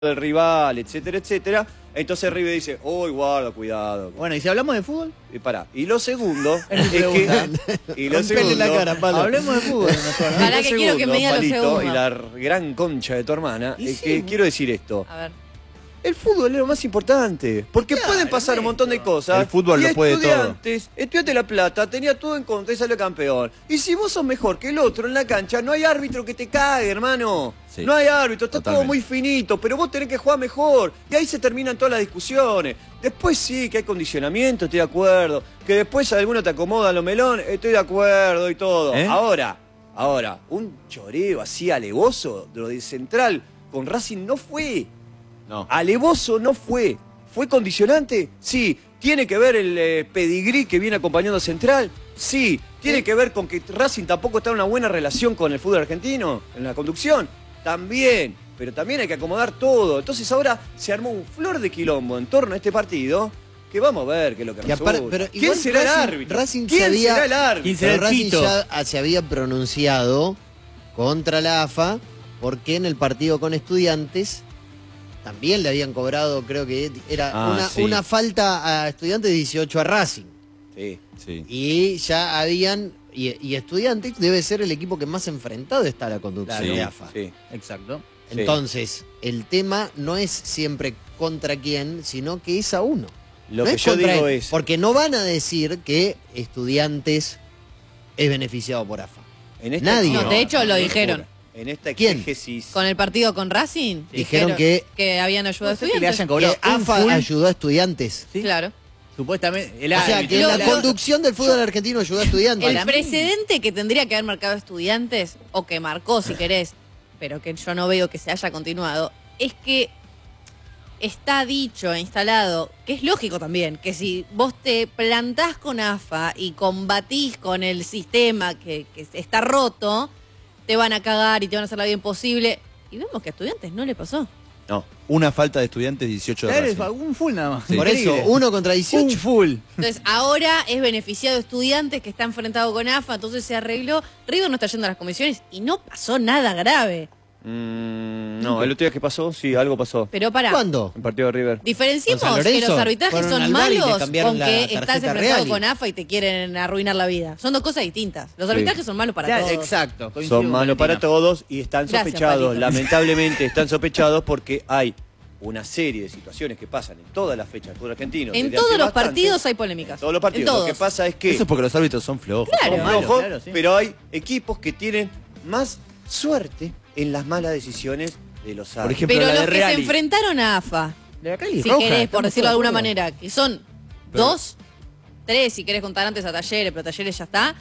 del rival, etcétera, etcétera. Entonces River dice, uy, guarda, cuidado. Bueno, ¿y si hablamos de fútbol? Y pará. Y lo segundo es que... Y lo segundo, la cara, Palo. Hablemos de fútbol mejor, ¿no? Para que quiero que me diga lo segundo. Y la gran concha de tu hermana, Y es sí. que quiero decir esto. A ver. El fútbol es lo más importante, porque Claro, pueden pasar un montón de cosas. El fútbol y lo puede todo. Estudiantes de La Plata tenía todo en contra y salió campeón. Y si vos sos mejor que el otro en la cancha, no hay árbitro que te cague, hermano. Sí. No hay árbitro, está todo Totalmente. muy finito, pero vos tenés que jugar mejor. Y ahí se terminan todas las discusiones. Después sí, que hay condicionamiento, estoy de acuerdo. Que después alguno te acomoda los melones, estoy de acuerdo y todo. ¿Eh? Ahora, un choreo así alevoso de lo de Central con Racing no fue. No. Alevoso no fue. ¿Fue condicionante? Sí. ¿Tiene que ver el pedigrí que viene acompañando a Central? Sí. ¿Tiene que ver con que Racing tampoco está en una buena relación con el fútbol argentino? ¿En la conducción? También. Pero también hay que acomodar todo. Entonces ahora se armó un flor de quilombo en torno a este partido que vamos a ver qué es lo que resulta. Pero ¿Quién igual será el Racing- árbitro? Racing ¿Quién será el árbitro? ¿Quién será el Racing pito? ya se había pronunciado contra la AFA porque en el partido con Estudiantes también le habían cobrado, creo que era sí. una falta a Estudiantes 18 a Racing. Sí. Sí. Y ya habían... Y Estudiantes debe ser el equipo que más enfrentado está a la conducción Claro. de AFA. Sí. Exacto. Sí. Entonces, el tema no es siempre contra quién, sino que es a uno. Lo No que es yo contra digo él, es... porque no van a decir que Estudiantes es beneficiado por AFA. En esta Nadie. No, de hecho lo dijeron. En esta ¿Quién? exégesis... Con el partido con Racing. Dijeron que habían ayudado a que estudiantes. le hayan cobrado. Que AFA full- ayudó a Estudiantes. Sí. Claro. Supuestamente. el O sea, árbitro. que en la Lo- conducción del fútbol argentino ayudó a Estudiantes. El precedente que tendría que haber marcado Estudiantes, o que marcó si querés, pero que yo no veo que se haya continuado, es que está dicho e instalado, que es lógico también, que si vos te plantás con AFA y combatís con el sistema que está roto, te van a cagar y te van a hacer la vida imposible. Y vemos que a Estudiantes no le pasó. No. Una falta de estudiantes, 18 de Racing. un full nada más. Sí. Por eso, 1 contra 18. Un full. Entonces, ahora es beneficiado Estudiantes que está enfrentado con AFA, entonces se arregló. River no está yendo a las comisiones y no pasó nada grave. No, el otro día que pasó, sí, algo pasó. Pero pará. ¿Cuándo? El partido de River. Diferenciemos ¿Con San que Lorenzo? los arbitrajes Fueron son al bar y le malos cambiaron con la que estás tarjeta enfrentado real. con AFA y te quieren arruinar la vida. Son dos cosas distintas. Los arbitrajes son malos para todos. Exacto. Son malos para todos y están Gracias, sospechados, Palito. lamentablemente están sospechados porque hay una serie de situaciones que pasan en todas las fechas del fútbol argentino. En desde todos hace los bastante. partidos hay polémicas. En todos los partidos. En Lo que todos. pasa es que Eso es porque los árbitros son flojos. Claro. son Claro, flojos, claro, sí. pero hay equipos que tienen más suerte en las malas decisiones de los árbitros. ejemplo, Pero la de los que se Reali. enfrentaron a AFA, Si si querés, por decirlo de alguna manera, que son 2, 3, si querés contar antes a Talleres, pero Talleres ya está.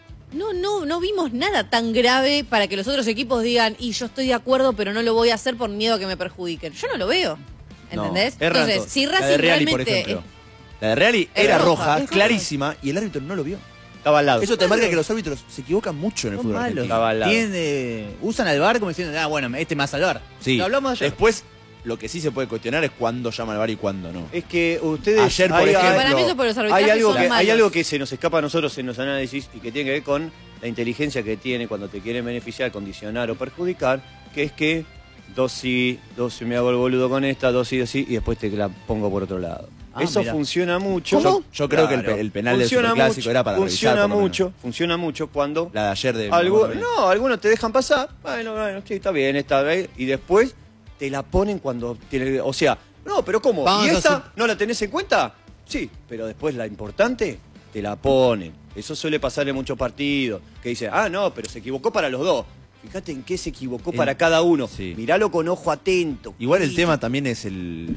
No vimos nada tan grave para que los otros equipos digan, y yo estoy de acuerdo, pero no lo voy a hacer por miedo a que me perjudiquen. Yo no lo veo. ¿Entendés? No, es Entonces, rato. si La de Racing Reali, por realmente. ejemplo. La de Reali Es era roja, roja, es clarísima, y el árbitro no lo vio. Estaba al lado. Eso te marca que los árbitros se equivocan mucho en el fútbol argentino. Estaba al lado. Usan al bar como diciendo, bueno, este más al bar. Sí. Lo hablamos ayer. Después, lo que sí se puede cuestionar es cuándo llama al bar y cuándo no. Es que ustedes... Ayer, por ejemplo, Para mí eso por los arbitrajes hay algo son que, malos. hay algo que se nos escapa a nosotros en los análisis y que tiene que ver con la inteligencia que tiene cuando te quieren beneficiar, condicionar o perjudicar, que es que dos sí me hago el boludo con esta, dos sí, y después te la pongo por otro lado. Eso mira. funciona mucho. Yo creo que el penal del Superclásico era para revisar, por lo menos. Funciona mucho cuando La de ayer de... algunos te dejan pasar, bueno, sí, está bien, y después te la ponen cuando tiene, o sea, no, pero ¿cómo? Vamos ¿Y a esta no la tenés en cuenta? Sí, pero después la importante te la ponen. Eso suele pasar en muchos partidos, que dicen, no, pero se equivocó para los dos. Fíjate en qué se equivocó para cada uno. Sí. Miralo con ojo atento. Igual el tema también es el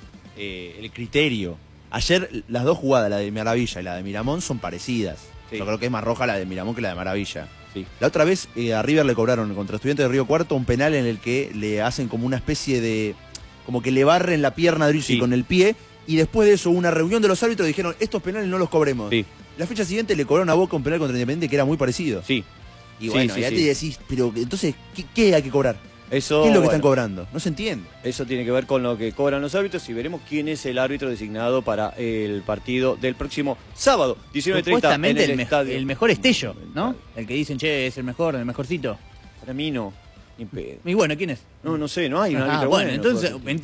criterio. Ayer las dos jugadas, la de Maravilla y la de Miramón, son parecidas. Sí. Yo creo que es más roja la de Miramón que la de Maravilla. Sí. La otra vez a River le cobraron contra Estudiantes de Río Cuarto un penal en el que le hacen como una especie de... como que le barren la pierna a Driussi Sí. con el pie, y después de eso una reunión de los árbitros dijeron, estos penales no los cobremos. Sí. La fecha siguiente le cobraron a Boca un penal contra Independiente que era muy parecido. Sí. Y bueno, sí, ya sí. te decís, pero entonces, ¿qué hay que cobrar? Eso, ¿Qué es lo que bueno, están cobrando? No se entiende. Eso tiene que ver con lo que cobran los árbitros y veremos quién es el árbitro designado para el partido del próximo sábado, 19:30 en Supuestamente el estadio. el mejor Estello, ¿no? El que dicen, che, es el mejorcito. Para mí no. Ni pedo. Y bueno, ¿quién es? No sé, no hay un árbitro bueno, bueno. entonces, por Argentina.